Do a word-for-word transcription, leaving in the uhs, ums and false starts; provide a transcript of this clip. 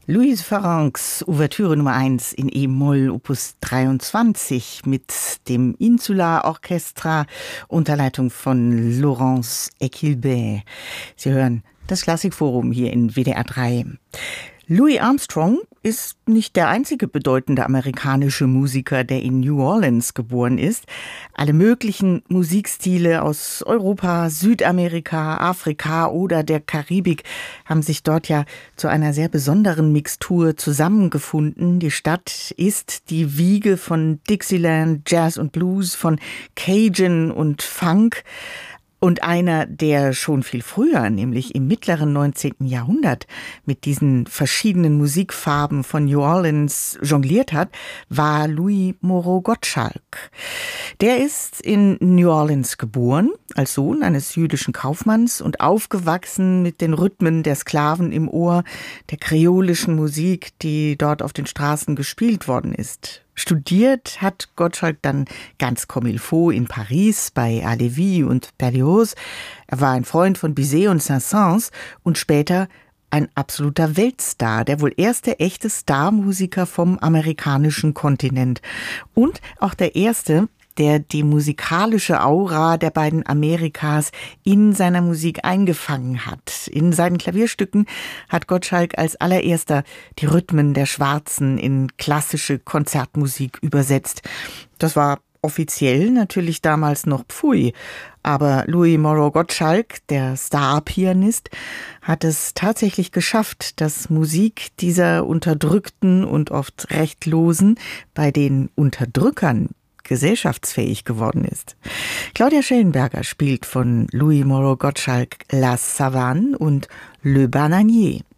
Louise Farrencs Ouvertüre Nummer eins in E-Moll, Opus dreiundzwanzig mit dem Insula Orchestra unter Leitung von Laurence Equilbert. Sie hören das Klassikforum hier in W D R drei. Louis Armstrong ist nicht der einzige bedeutende amerikanische Musiker, der in New Orleans geboren ist. Alle möglichen Musikstile aus Europa, Südamerika, Afrika oder der Karibik haben sich dort ja zu einer sehr besonderen Mixtur zusammengefunden. Die Stadt ist die Wiege von Dixieland, Jazz und Blues, von Cajun und Funk. Und einer, der schon viel früher, nämlich im mittleren neunzehnten Jahrhundert, mit diesen verschiedenen Musikfarben von New Orleans jongliert hat, war Louis Moreau Gottschalk. Der ist in New Orleans geboren, als Sohn eines jüdischen Kaufmanns und aufgewachsen mit den Rhythmen der Sklaven im Ohr, der kreolischen Musik, die dort auf den Straßen gespielt worden ist. Studiert hat Gottschalk dann ganz comme il faut in Paris bei Halévy und Berlioz. Er war ein Freund von Bizet und Saint-Saëns und später ein absoluter Weltstar, der wohl erste echte Starmusiker vom amerikanischen Kontinent. Und auch der erste, der die musikalische Aura der beiden Amerikas in seiner Musik eingefangen hat. In seinen Klavierstücken hat Gottschalk als allererster die Rhythmen der Schwarzen in klassische Konzertmusik übersetzt. Das war offiziell natürlich damals noch Pfui, aber Louis Moreau Gottschalk, der Star-Pianist, hat es tatsächlich geschafft, dass Musik dieser Unterdrückten und oft Rechtlosen bei den Unterdrückern gesellschaftsfähig geworden ist. Claudia Schellenberger spielt von Louis Moreau Gottschalk La Savane und Le Bananier.